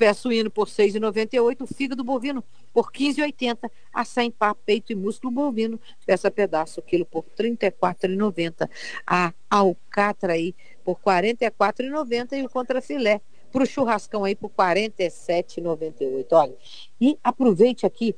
pé suíno por R$ 6,98, o fígado bovino por R$ 15,80, a sem pá, peito e músculo bovino, peça pedaço, quilo por R$ 34,90, a alcatra aí por R$ 44,90 e o contrafilé para o churrascão aí por R$ 47,98. Olha, e aproveite aqui,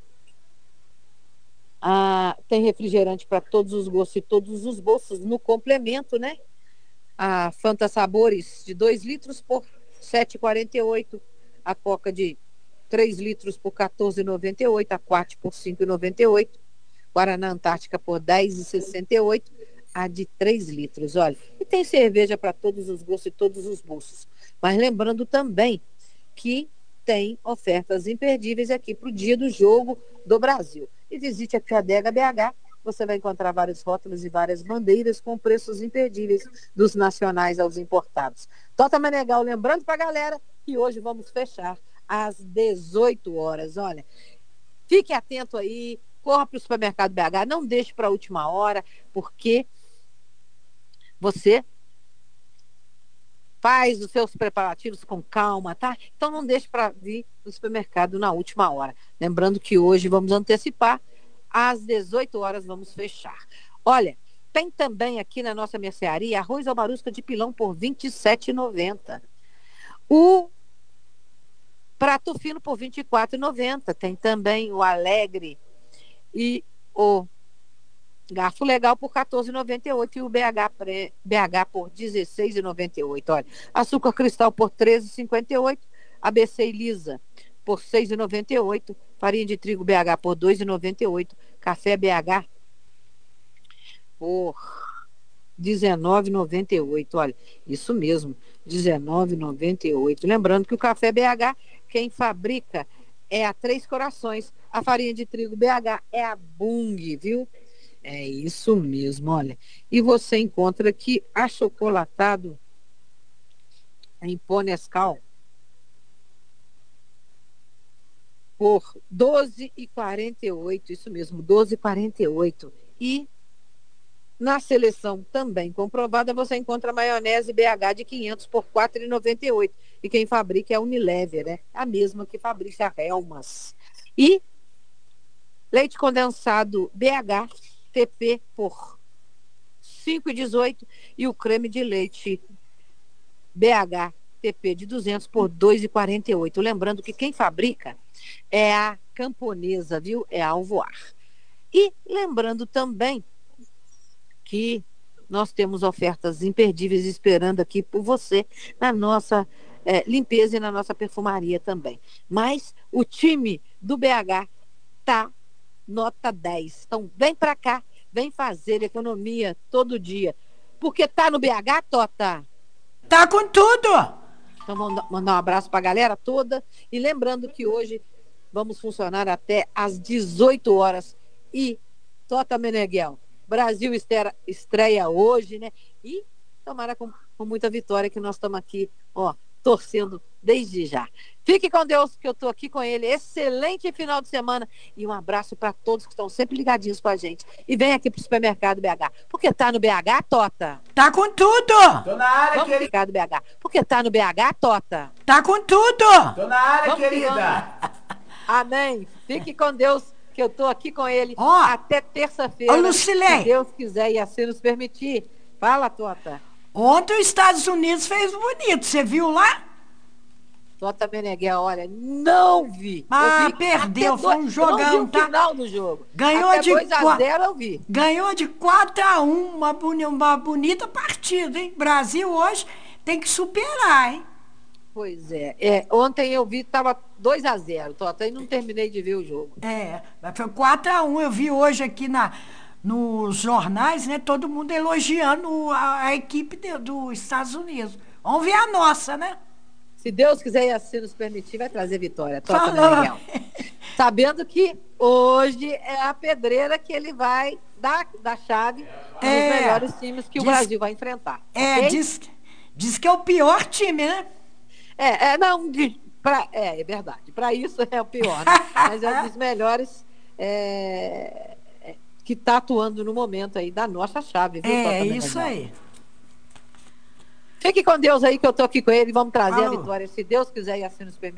tem refrigerante para todos os gostos e todos os bolsos no complemento, né? A Fanta Sabores de 2 litros por R$ 7,48, a Coca de 3 litros por R$ 14,98, a Quat por R$ 5,98, Guaraná Antártica por R$ 10,68, a de 3 litros, olha. E tem cerveja para todos os gostos e todos os bolsos. Mas lembrando também que tem ofertas imperdíveis aqui para o dia do jogo do Brasil. E visite aqui a Adega BH, você vai encontrar vários rótulos e várias bandeiras com preços imperdíveis dos nacionais aos importados. Tota Menegal, lembrando para a galera que hoje vamos fechar às 18 horas. Olha, fique atento aí, corra para o supermercado BH, não deixe para a última hora, porque você faz os seus preparativos com calma, tá? Então não deixe para vir no supermercado na última hora. Lembrando que hoje vamos antecipar, às 18 horas vamos fechar. Olha, tem também aqui na nossa mercearia arroz albarusca de pilão por R$ 27,90. O prato fino por R$ 24,90. Tem também o alegre e o garfo legal por R$ 14,98 e o BH por R$ 16,98. Olha, açúcar cristal por R$ 13,58, ABC lisa por R$ 6,98, farinha de trigo BH por R$ 2,98, café BH por R$ 19,98. Olha, isso mesmo, R$ 19,98. Lembrando que o café BH, quem fabrica é a Três Corações, a farinha de trigo BH é a Bung, viu? É isso mesmo, olha. E você encontra aqui achocolatado em pó Nescau por R$ 12,48, isso mesmo, R$ 12,48. E na seleção também comprovada, você encontra maionese BH de 500 por R$ 4,98. E quem fabrica é a Unilever, né? A mesma que fabrica a Helmas. E leite condensado BH TP por R$ 5,18 e o creme de leite BH TP de 200 por R$ 2,48. Lembrando que quem fabrica é a camponesa, viu? É a Alvoar. E lembrando também que nós temos ofertas imperdíveis esperando aqui por você na nossa limpeza e na nossa perfumaria também. Mas o time do BH tá nota 10. Então, vem para cá, vem fazer economia todo dia. Porque tá no BH, Tota? Tá com tudo! Então, vamos mandar um abraço para a galera toda. E lembrando que hoje vamos funcionar até às 18 horas. E, Tota Meneghel, Brasil estreia hoje, né? E tomara com muita vitória que nós estamos aqui, ó, torcendo desde já. Fique com Deus, que eu estou aqui com ele. Excelente final de semana e um abraço para todos que estão sempre ligadinhos com a gente. E vem aqui para o supermercado BH. Porque tá no BH, Tota? Tá com tudo! Tô na área, Vamos querida. ficar do BH. Porque tá no BH, Tota? Tá com tudo! Tô na área, Vamos que querida. Amém. Fique com Deus, que eu estou aqui com ele Ó, até terça-feira. ô, Lucilei. Se Deus quiser e assim nos permitir. Fala, Tota. Ontem os Estados Unidos fez bonito, você viu lá? Tota Meneghel, olha, não vi. Ah, Eu vi perdeu, foi um eu jogão, não vi o tá? final do jogo. Ganhou até de 2-0 eu vi. Ganhou de 4-1, uma bonita partida, hein? Brasil hoje tem que superar, hein? Pois é. Ontem eu vi, estava 2-0, Tota, e não terminei de ver o jogo. Mas foi 4-1, eu vi hoje aqui nos jornais, né? Todo mundo elogiando a equipe dos Estados Unidos. Vamos ver a nossa, né? Se Deus quiser e assim nos permitir, vai trazer vitória, Tota Falou. Meneghel. Sabendo que hoje é a pedreira que ele vai dar chave dos melhores times que o Brasil vai enfrentar. Okay? Diz que é o pior time, né? Não, é verdade. Para isso é o pior, né? Mas é um dos melhores que está atuando no momento aí da nossa chave, viu, Tota Meneghel? Isso aí. Fique com Deus aí, que eu tô aqui com ele. Vamos trazer Falou. a vitória, se Deus quiser e assim nos permitir.